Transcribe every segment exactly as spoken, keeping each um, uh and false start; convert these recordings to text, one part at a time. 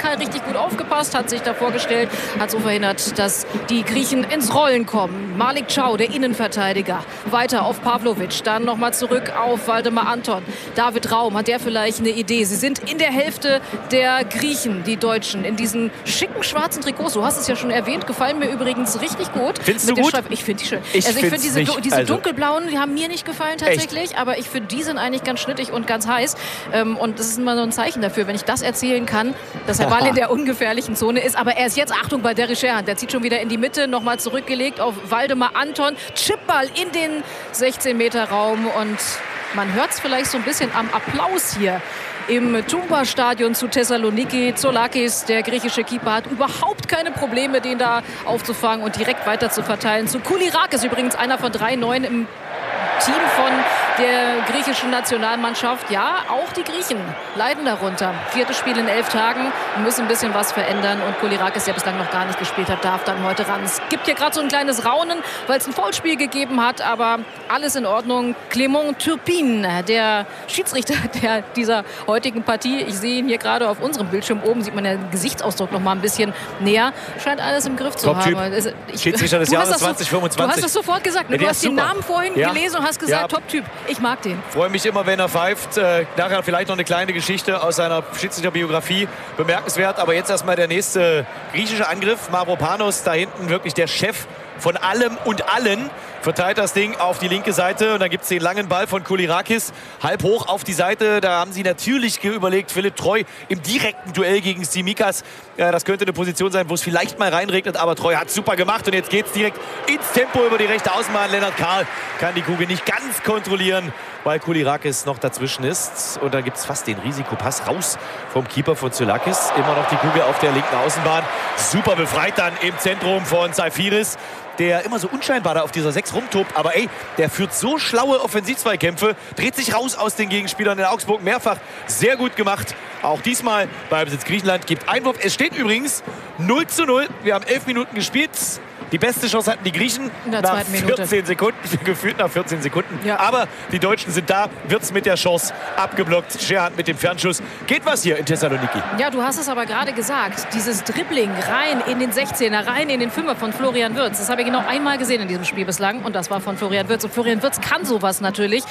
Kai richtig gut aufgepasst, hat sich davor gestellt, hat so verhindert, dass die Griechen ins Rollen kommen. Malik Chow, der Innenverteidiger, weiter auf Pavlovic, dann nochmal zurück auf Waldemar Anton. David Raum, hat der vielleicht eine Idee? Sie sind in der Hälfte der Griechen, die Deutschen, in diesen schicken schwarzen Trikots. Du hast es ja schon erwähnt, gefallen mir übrigens richtig gut. Findest du gut? Streif ich finde die schön. Ich also ich finde diese, nicht, diese also. dunkelblauen, die haben mir nicht gefallen tatsächlich, Echt? aber ich finde, die sind eigentlich ganz schnittig und ganz heiß. Ähm, und das ist immer so ein Zeichen dafür, wenn ich das erzählen kann, dass der Ball in der ungefährlichen Zone ist. Aber er ist jetzt, Achtung, bei Derry Sherhand. Der zieht schon wieder in die Mitte, nochmal zurückgelegt auf Waldemar Anton. Chipball in den sechzehn Meter Raum und man hört es vielleicht so ein bisschen am Applaus hier im Tumba-Stadion zu Thessaloniki. Zoulakis, der griechische Keeper, hat überhaupt keine Probleme, den da aufzufangen und direkt weiter zu verteilen. Zu Koulirakis, übrigens einer von drei Neuen im Team von der griechischen Nationalmannschaft. Ja, auch die Griechen leiden darunter. Viertes Spiel in elf Tagen, müssen ein bisschen was verändern. Und Koulirakis, der bislang noch gar nicht gespielt hat, darf dann heute ran. Es gibt hier gerade so ein kleines Raunen, weil es ein Foulspiel gegeben hat. Aber alles in Ordnung. Clément Turpin, der Schiedsrichter der dieser heutigen Partie. Ich sehe ihn hier gerade auf unserem Bildschirm. Oben sieht man den Gesichtsausdruck noch mal ein bisschen näher. Scheint alles im Griff zu Top-Typ. haben. Ich, Schiedsrichter des Jahres zwanzig fünfundzwanzig. Du hast das sofort gesagt. Ja, du hast den super. Namen vorhin ja. gelesen und hast gesagt, ja. Top-Typ. Ich mag den. Freue mich immer, wenn er pfeift. Äh, nachher vielleicht noch eine kleine Geschichte aus seiner Schiedsrichterbiografie. Bemerkenswert. Aber jetzt erstmal der nächste griechische Angriff. Mavropanos, da hinten wirklich der Chef von allem und allen. Verteilt das Ding auf die linke Seite und dann gibt es den langen Ball von Koulirakis halb hoch auf die Seite. Da haben sie natürlich überlegt, Philipp Treu im direkten Duell gegen Tsimikas. Ja, das könnte eine Position sein, wo es vielleicht mal reinregnet, aber Treu hat super gemacht und jetzt geht es direkt ins Tempo über die rechte Außenbahn. Lennart Karl kann die Kugel nicht ganz kontrollieren, weil Koulirakis noch dazwischen ist. Und dann gibt es fast den Risikopass raus vom Keeper von Zoulakis. Immer noch die Kugel auf der linken Außenbahn. Super befreit dann im Zentrum von Saifiris, der immer so unscheinbar da auf dieser sechs rumtobt. Aber ey, der führt so schlaue Offensivzweikämpfe, dreht sich raus aus den Gegenspielern in Augsburg. Mehrfach sehr gut gemacht. Auch diesmal bei Besitz Griechenland gibt Einwurf. Es steht übrigens null zu null. Wir haben elf Minuten gespielt. Die beste Chance hatten die Griechen nach vierzehn Sekunden, gefühlt nach vierzehn Sekunden. Ja. Aber die Deutschen sind da, wird es mit der Chance abgeblockt. Sherhand mit dem Fernschuss. Geht was hier in Thessaloniki? Ja, du hast es aber gerade gesagt. Dieses Dribbling rein in den sechzehner, rein in den Fünfer von Florian Wirtz. Das habe ich genau einmal gesehen in diesem Spiel bislang. Und das war von Florian Wirtz. Und Florian Wirtz kann sowas natürlich.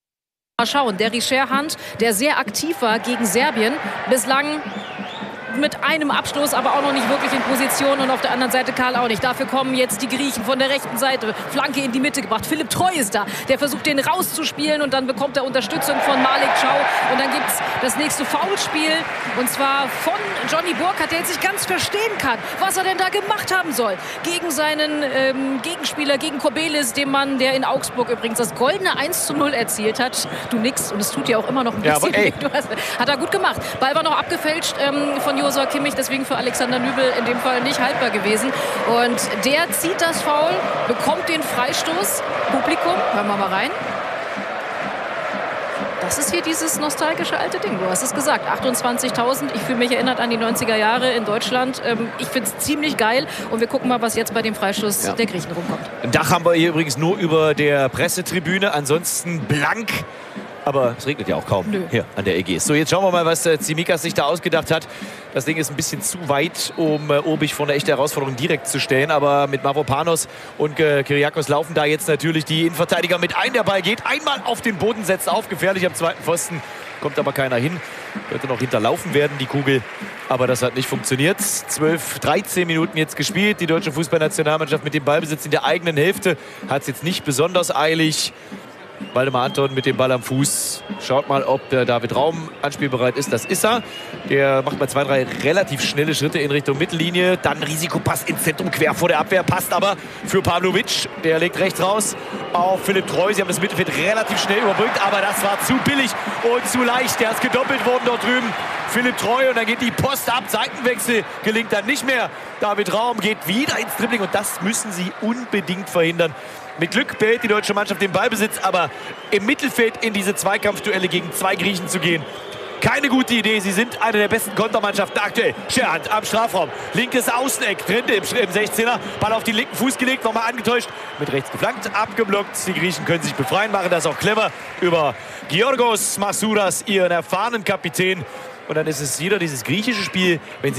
Mal schauen, Derry Sherhand, der sehr aktiv war gegen Serbien, bislang mit einem Abstoß, aber auch noch nicht wirklich in Position. Und auf der anderen Seite Karl auch nicht. Dafür kommen jetzt die Griechen von der rechten Seite. Flanke in die Mitte gebracht. Philipp Treu ist da. Der versucht, den rauszuspielen. Und dann bekommt er Unterstützung von Malik Chow. Und dann gibt es das nächste Foulspiel. Und zwar von Johnny Burkhardt, der jetzt nicht ganz verstehen kann, was er denn da gemacht haben soll. Gegen seinen ähm, Gegenspieler, gegen Kobelis, dem Mann, der in Augsburg übrigens das goldene eins zu null erzielt hat. Du nix. Und es tut ja auch immer noch ein bisschen. Ja, du hast, hat er gut gemacht. Ball war noch abgefälscht ähm, von Josua Kimmich, deswegen für Alexander Nübel in dem Fall nicht haltbar gewesen. Und der zieht das Foul, bekommt den Freistoß. Publikum, hören wir mal rein. Das ist hier dieses nostalgische alte Ding. Du hast es gesagt, achtundzwanzigtausend. Ich fühle mich erinnert an die neunziger Jahre in Deutschland. Ich finde es ziemlich geil. Und wir gucken mal, was jetzt bei dem Freistoß ja. der Griechen rumkommt. Ein Dach haben wir hier übrigens nur über der Pressetribüne. Ansonsten blank. Aber es regnet ja auch kaum Nö. hier an der Ägäis. So, jetzt schauen wir mal, was äh, Tsimikas sich da ausgedacht hat. Das Ding ist ein bisschen zu weit, um äh, Obig vor eine echte Herausforderung direkt zu stellen. Aber mit Mavropanos und äh, Kyriakos laufen da jetzt natürlich die Innenverteidiger mit ein. Der Ball geht einmal auf den Boden, setzt auf, gefährlich am zweiten Pfosten. Kommt aber keiner hin. Könnte noch hinterlaufen werden, die Kugel. Aber das hat nicht funktioniert. zwölf, dreizehn Minuten jetzt gespielt. Die deutsche Fußballnationalmannschaft mit dem Ballbesitz in der eigenen Hälfte hat es jetzt nicht besonders eilig. Waldemar Anton mit dem Ball am Fuß. Schaut mal, ob der David Raum anspielbereit ist. Das ist er. Der macht mal zwei, drei relativ schnelle Schritte in Richtung Mittellinie. Dann Risikopass ins Zentrum, quer vor der Abwehr. Passt aber für Pavlovic. Der legt rechts raus auf Philipp Treu. Sie haben das Mittelfeld relativ schnell überbrückt. Aber das war zu billig und zu leicht. Der ist gedoppelt worden dort drüben. Philipp Treu. Und dann geht die Post ab. Seitenwechsel gelingt dann nicht mehr. David Raum geht wieder ins Dribbling. Und das müssen sie unbedingt verhindern. Mit Glück behält die deutsche Mannschaft den Ballbesitz, aber im Mittelfeld in diese Zweikampfduelle gegen zwei Griechen zu gehen, keine gute Idee. Sie sind eine der besten Kontermannschaften aktuell. Sherhand am Strafraum. Linkes Außeneck, drin im, im sechzehner. Ball auf den linken Fuß gelegt, nochmal angetäuscht. Mit rechts geflankt, abgeblockt. Die Griechen können sich befreien, machen das auch clever über Georgos Masouras, ihren erfahrenen Kapitän. Und dann ist es wieder dieses griechische Spiel, wenn sie